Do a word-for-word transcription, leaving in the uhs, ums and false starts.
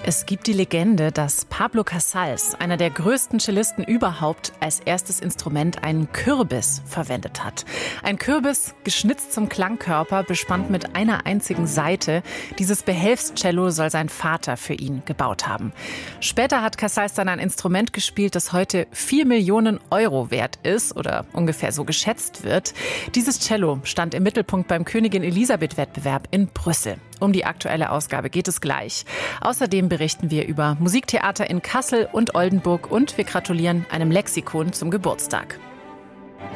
Es gibt die Legende, dass Pablo Casals, einer der größten Cellisten überhaupt, als erstes Instrument einen Kürbis verwendet hat. Ein Kürbis, geschnitzt zum Klangkörper, bespannt mit einer einzigen Saite. Dieses Behelfscello soll sein Vater für ihn gebaut haben. Später hat Casals dann ein Instrument gespielt, das heute vier Millionen Euro wert ist oder ungefähr so geschätzt wird. Dieses Cello stand im Mittelpunkt beim Königin-Elisabeth-Wettbewerb in Brüssel. Um die aktuelle Ausgabe geht es gleich. Außerdem berichten wir über Musiktheater in Kassel und Oldenburg und wir gratulieren einem Lexikon zum Geburtstag.